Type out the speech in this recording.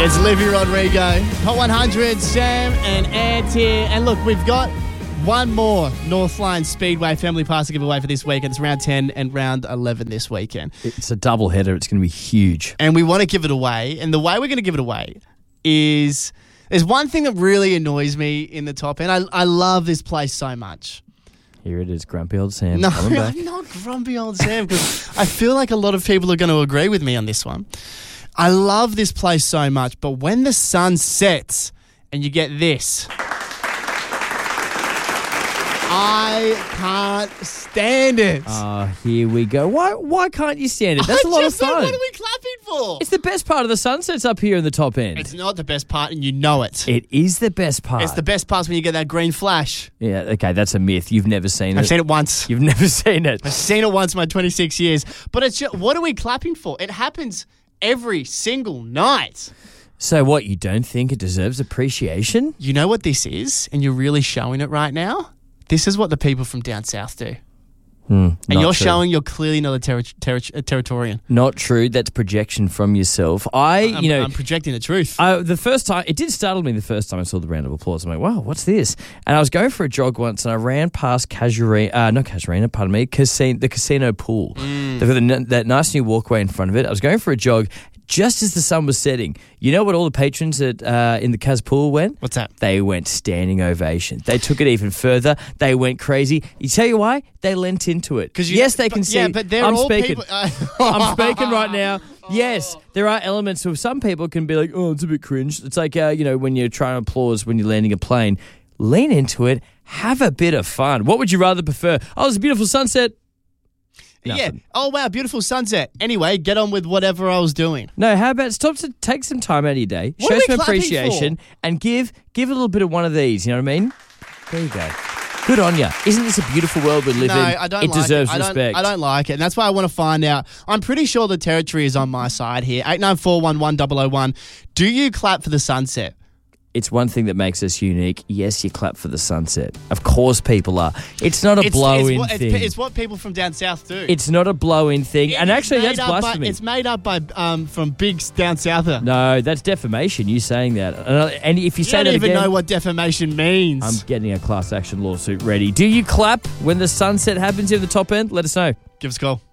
It's Olivia Rodrigo. Hot 100, Sam and Ant here. And look, we've got one more Northline Speedway Family Pass to give away for this weekend. It's round 10 and round 11 this weekend. It's a double header. It's going to be huge. And we want to give it away. And the way we're going to give it away is there's one thing that really annoys me in the top end. I love this place so much. Here it is, grumpy old Sam. No, coming back. I'm not grumpy old Sam because I feel like a lot of people are going to agree with me on this one. I love this place so much, but when the sun sets and you get this, I can't stand it. Here we go. Why can't you stand it? That's a lot of fun. What are we clapping for? It's the best part of the sunsets up here in the top end. It's not the best part, and you know it. It is the best part. It's the best part when you get that green flash. Yeah, okay, that's a myth. You've never seen it. I've seen it once. You've never seen it. I've seen it once in my 26 years. But it's just, what are we clapping for? It happens every single night. So what, you don't think it deserves appreciation? You know what this is, and you're really showing it right now? This is what the people from down south do. And you're showing you're clearly not a Territorian. Not true. That's projection from yourself. I'm projecting the truth. The first time, it did startle me the first time I saw the round of applause. I'm like, wow, what's this? And I was going for a jog once and I ran past the casino pool. They've got that nice new walkway in front of it. I was going for a jog just as the sun was setting. You know what all the patrons in the Cas pool went? What's that? They went standing ovation. They took it even further. They went crazy. You tell you why? They lent into it. Yes, they can see. Yeah, but they're I'm all speaking. people. I'm speaking right now. Yes, there are elements of some people can be like, oh, it's a bit cringe. It's like, when you're trying to applause when you're landing a plane. Lean into it. Have a bit of fun. What would you rather prefer? Oh, it's a beautiful sunset. Nothing. Yeah. Oh, wow, beautiful sunset. Anyway, get on with whatever I was doing. No, how about stop to take some time out of your day, What show are we some clapping appreciation, and give a little bit of one of these. You know what I mean? There you go. Good on you. Isn't this a beautiful world we live in? No, I don't it like deserves it. respect. I don't like it, and that's why I want to find out. I'm pretty sure the territory is on my side here. 89411001. Do you clap for the sunset? It's one thing that makes us unique. Yes, you clap for the sunset. Of course people are. It's not a blow-in thing. It's what people from down south do. It's not a blow-in thing. And actually, that's blasphemy. It's made up by from big down souther. No, that's defamation, you saying that. And if you say that again... You don't even know what defamation means. I'm getting a class action lawsuit ready. Do you clap when the sunset happens in the top end? Let us know. Give us a call.